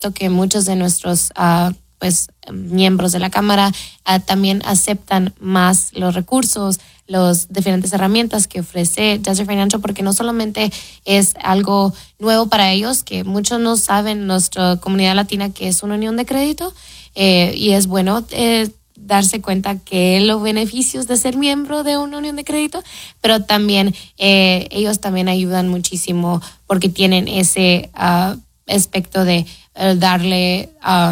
aspecto que muchos de nuestros miembros de la Cámara también aceptan más los recursos, las diferentes herramientas que ofrece Desert Financial, porque no solamente es algo nuevo para ellos, que muchos no saben, nuestra comunidad latina, que es una unión de crédito, y es bueno darse cuenta que los beneficios de ser miembro de una unión de crédito, pero también ellos también ayudan muchísimo porque tienen ese aspecto de darle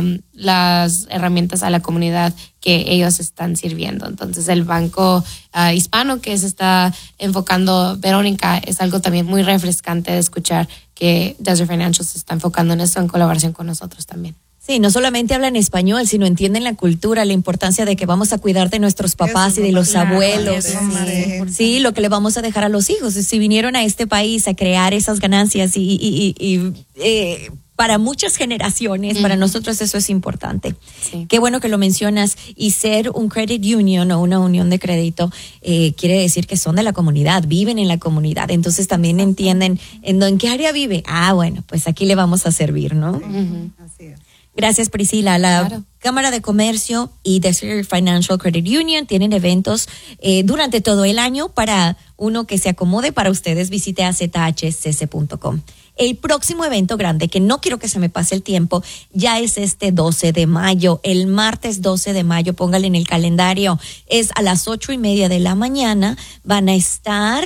las herramientas a la comunidad que ellos están sirviendo. Entonces el banco hispano que se está enfocando Verónica es algo también muy refrescante de escuchar que Desert Financial se está enfocando en eso en colaboración con nosotros también. Sí, no solamente hablan español, sino entienden la cultura, la importancia de que vamos a cuidar de nuestros papás y de los abuelos. Sí, lo que le vamos a dejar a los hijos. Si vinieron a este país a crear esas ganancias y para muchas generaciones, para nosotros eso es importante. Sí. Qué bueno que lo mencionas. Y ser un credit union o una unión de crédito quiere decir que son de la comunidad, viven en la comunidad. Entonces también entienden en qué área vive. Bueno, pues aquí le vamos a servir, ¿no? Así es. Gracias, Priscila. La Cámara de Comercio y Desert Financial Credit Union tienen eventos durante todo el año. Para uno que se acomode para ustedes, visite azhcc.com. El próximo evento grande, que no quiero que se me pase el tiempo, ya es este 12 de mayo, el martes 12 de mayo, póngale en el calendario, es a las 8:30 de la mañana, van a estar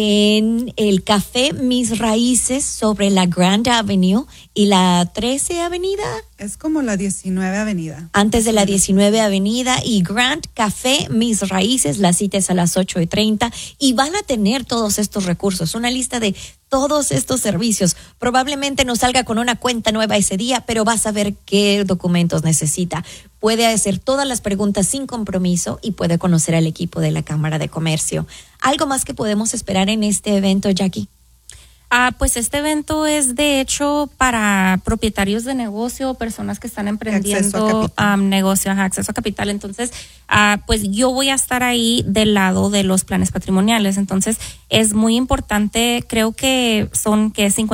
en el Café Mis Raíces sobre la Grand Avenue y la 13 Avenida. Es como la 19 Avenida. Antes de la 19 Avenida y Grand Café Mis Raíces, la cita es a las 8:30 y van a tener todos estos recursos, una lista de todos estos servicios. Probablemente no salga con una cuenta nueva ese día, pero vas a ver qué documentos necesita. Puede hacer todas las preguntas sin compromiso y puede conocer al equipo de la Cámara de Comercio. ¿Algo más que podemos esperar en este evento, Jackie? Pues este evento es de hecho para propietarios de negocio, personas que están emprendiendo negocio, acceso a capital. Entonces, pues yo voy a estar ahí del lado de los planes patrimoniales. Entonces, es muy importante, creo que son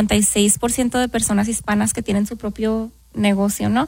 56% de personas hispanas que tienen su propio negocio, ¿no?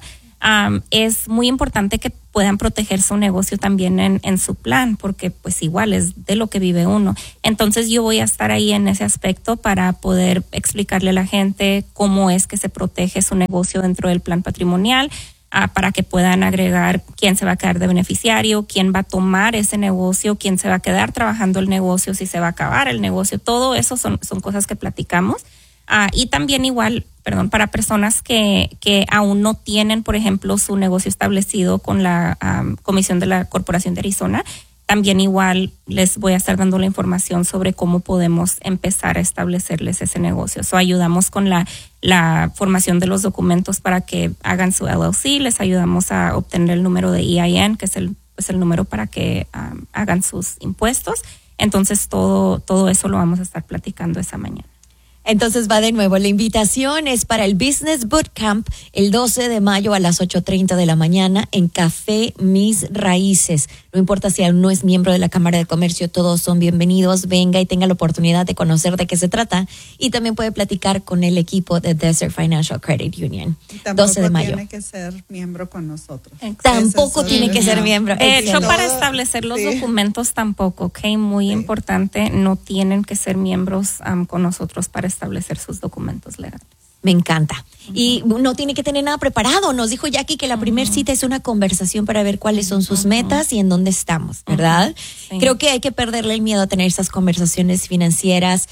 Es muy importante que puedan proteger su negocio también en su plan, porque pues igual es de lo que vive uno. Entonces yo voy a estar ahí en ese aspecto para poder explicarle a la gente cómo es que se protege su negocio dentro del plan patrimonial, para que puedan agregar quién se va a quedar de beneficiario, quién va a tomar ese negocio, quién se va a quedar trabajando el negocio, si se va a acabar el negocio. Todo eso son cosas que platicamos. Y también igual, para personas que aún no tienen, por ejemplo, su negocio establecido con la Comisión de la Corporación de Arizona, también igual les voy a estar dando la información sobre cómo podemos empezar a establecerles ese negocio. Ayudamos con la formación de los documentos para que hagan su LLC, les ayudamos a obtener el número de EIN, que es el número para que hagan sus impuestos. Entonces todo eso lo vamos a estar platicando esa mañana. Entonces va de nuevo, la invitación es para el Business Bootcamp el 12 de mayo a las 8:30 de la mañana en Café Mis Raíces. No importa si aún no es miembro de la Cámara de Comercio, todos son bienvenidos. Venga y tenga la oportunidad de conocer de qué se trata y también puede platicar con el equipo de Desert Financial Credit Union. 12 de mayo. Tiene que ser miembro con nosotros. Tampoco tiene que ser miembro. De hecho, para establecer los documentos tampoco, ¿ok? Muy importante, no tienen que ser miembros con nosotros para establecer sus documentos legales. Me encanta. Y no tiene que tener nada preparado. Nos dijo Jackie que la primera cita es una conversación para ver cuáles son sus metas y en dónde estamos, ¿verdad? Sí. Creo que hay que perderle el miedo a tener esas conversaciones financieras.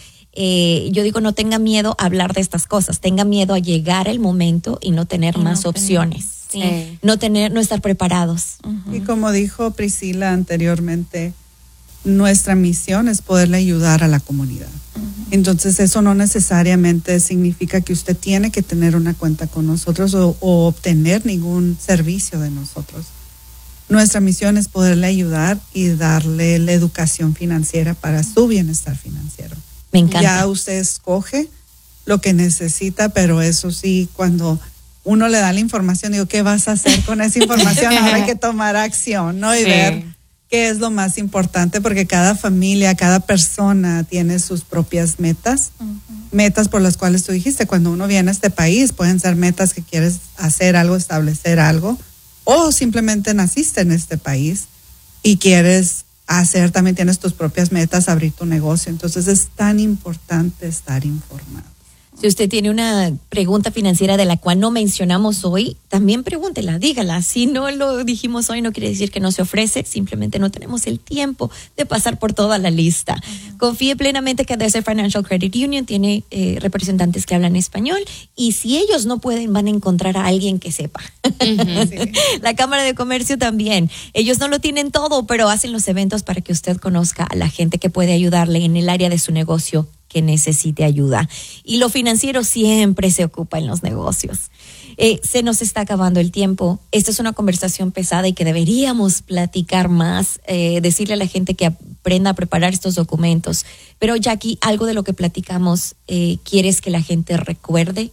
Yo digo, no tenga miedo a hablar de estas cosas. Tenga miedo a llegar el momento y no tener más opciones. Sí. No estar preparados. Y como dijo Priscila anteriormente, nuestra misión es poderle ayudar a la comunidad. Entonces eso no necesariamente significa que usted tiene que tener una cuenta con nosotros o obtener ningún servicio de nosotros. Nuestra misión es poderle ayudar y darle la educación financiera para su bienestar financiero. Me encanta. Ya usted escoge lo que necesita, pero eso sí, cuando uno le da la información, digo, ¿qué vas a hacer con esa información? Ahora hay que tomar acción, ¿no? Y ver ¿Qué es lo más importante? Porque cada familia, cada persona tiene sus propias metas. Metas por las cuales tú dijiste, cuando uno viene a este país, pueden ser metas que quieres hacer algo, establecer algo, o simplemente naciste en este país y quieres también tienes tus propias metas, abrir tu negocio. Entonces es tan importante estar informado. Si usted tiene una pregunta financiera de la cual no mencionamos hoy, también pregúntela, dígala. Si no lo dijimos hoy, no quiere decir que no se ofrece, simplemente no tenemos el tiempo de pasar por toda la lista. Confíe plenamente que Desert Financial Credit Union tiene representantes que hablan español, y si ellos no pueden, van a encontrar a alguien que sepa. Sí. La Cámara de Comercio también. Ellos no lo tienen todo, pero hacen los eventos para que usted conozca a la gente que puede ayudarle en el área de su negocio que necesite ayuda. Y lo financiero siempre se ocupa en los negocios. Se nos está acabando el tiempo. Esta es una conversación pesada y que deberíamos platicar más, decirle a la gente que aprenda a preparar estos documentos. Pero Jackie, algo de lo que platicamos, ¿quieres que la gente recuerde?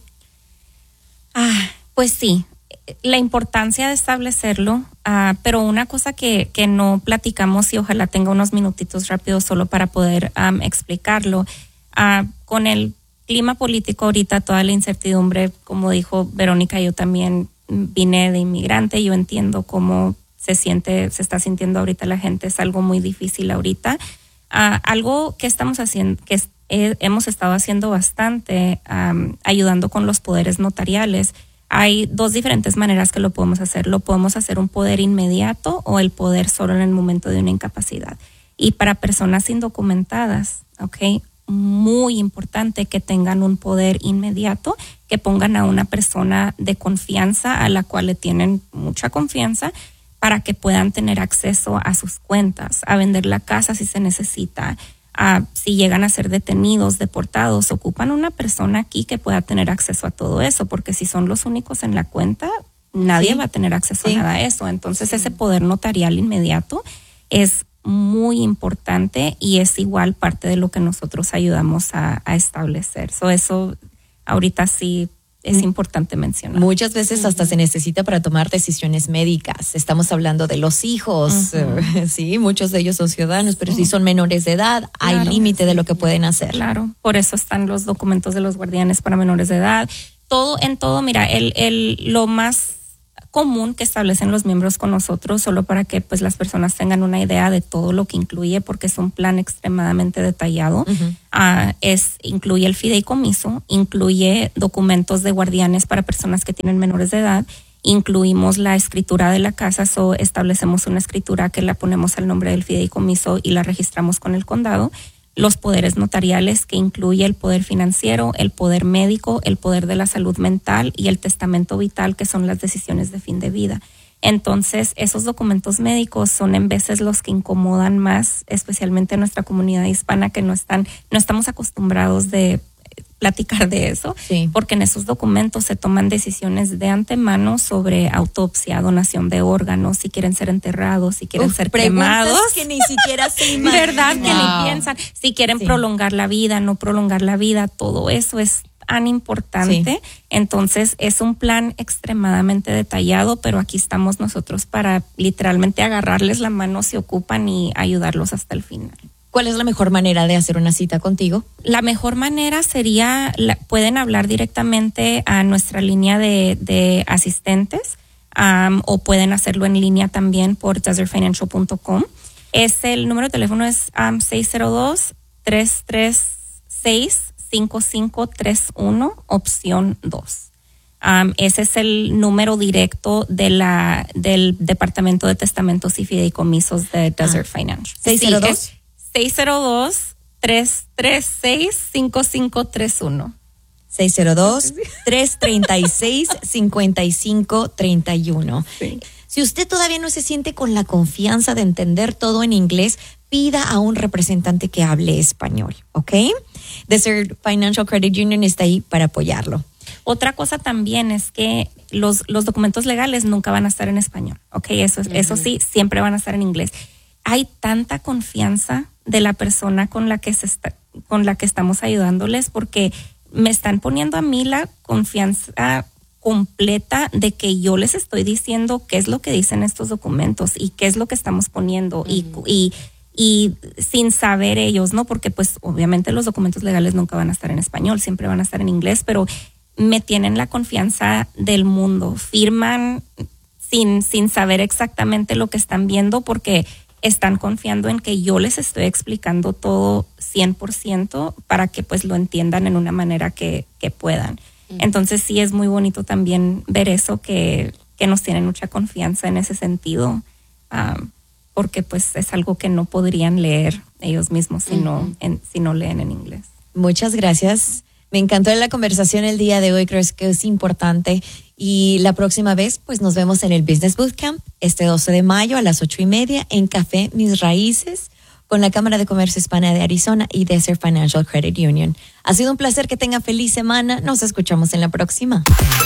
Pues sí, la importancia de establecerlo, pero una cosa que no platicamos, y ojalá tenga unos minutitos rápidos solo para poder explicarlo. Con el clima político ahorita, toda la incertidumbre, como dijo Verónica, yo también vine de inmigrante, yo entiendo cómo se está sintiendo ahorita la gente, es algo muy difícil ahorita. Algo que estamos haciendo, hemos estado haciendo bastante, ayudando con los poderes notariales. Hay dos diferentes maneras que lo podemos hacer. Lo podemos hacer un poder inmediato o el poder solo en el momento de una incapacidad. Y para personas indocumentadas, ¿ok? Muy importante que tengan un poder inmediato, que pongan a una persona de confianza a la cual le tienen mucha confianza para que puedan tener acceso a sus cuentas, a vender la casa si se necesita, si llegan a ser detenidos, deportados, ocupan una persona aquí que pueda tener acceso a todo eso, porque si son los únicos en la cuenta, nadie va a tener acceso a nada de eso. Entonces ese poder notarial inmediato es muy importante y es igual parte de lo que nosotros ayudamos a establecer. Eso ahorita sí es importante mencionar. Muchas veces hasta se necesita para tomar decisiones médicas. Estamos hablando de los hijos, sí, muchos de ellos son ciudadanos, pero si son menores de edad, hay límite de lo que pueden hacer. Claro, por eso están los documentos de los guardianes para menores de edad. Mira, lo más común que establecen los miembros con nosotros, solo para que pues las personas tengan una idea de todo lo que incluye, porque es un plan extremadamente detallado. Incluye el fideicomiso, incluye documentos de guardianes para personas que tienen menores de edad, incluimos la escritura de la casa, establecemos una escritura que la ponemos al nombre del fideicomiso y la registramos con el condado. Los poderes notariales, que incluye el poder financiero, el poder médico, el poder de la salud mental y el testamento vital, que son las decisiones de fin de vida. Entonces, esos documentos médicos son en veces los que incomodan más, especialmente en nuestra comunidad hispana, que no estamos acostumbrados de platicar de eso, porque en esos documentos se toman decisiones de antemano sobre autopsia, donación de órganos, si quieren ser enterrados, si quieren ser cremados, que ni siquiera se imaginan. ¿Verdad? Que ni piensan, si quieren prolongar la vida, no prolongar la vida, todo eso es tan importante. Entonces es un plan extremadamente detallado, pero aquí estamos nosotros para literalmente agarrarles la mano si ocupan y ayudarlos hasta el final. ¿Cuál es la mejor manera de hacer una cita contigo? La mejor manera sería, pueden hablar directamente a nuestra línea de asistentes, o pueden hacerlo en línea también por desertfinancial.com. El número de teléfono es 602-336-5531, opción 2. Ese es el número directo del Departamento de Testamentos y Fideicomisos de Desert Financial. 602. 602-336-5531. 602-336-5531. Si usted todavía no se siente con la confianza de entender todo en inglés, pida a un representante que hable español, ¿ok? Desert Financial Credit Union está ahí para apoyarlo. Otra cosa también es que los documentos legales nunca van a estar en español, ¿ok? Eso sí, siempre van a estar en inglés. Hay tanta confianza de la persona con la que estamos ayudándoles, porque me están poniendo a mí la confianza completa de que yo les estoy diciendo qué es lo que dicen estos documentos y qué es lo que estamos poniendo y sin saber ellos, ¿no? Porque pues obviamente los documentos legales nunca van a estar en español, siempre van a estar en inglés, pero me tienen la confianza del mundo, firman sin saber exactamente lo que están viendo porque están confiando en que yo les estoy explicando todo 100% para que pues lo entiendan en una manera que puedan. Entonces sí es muy bonito también ver eso, que nos tienen mucha confianza en ese sentido, porque pues es algo que no podrían leer ellos mismos si no leen en inglés. Muchas gracias. Me encantó la conversación el día de hoy, creo que es importante. Y la próxima vez, pues nos vemos en el Business Bootcamp este 12 de mayo a las 8:30 en Café Mis Raíces con la Cámara de Comercio Hispana de Arizona y Desert Financial Credit Union. Ha sido un placer, que tenga feliz semana. Nos escuchamos en la próxima.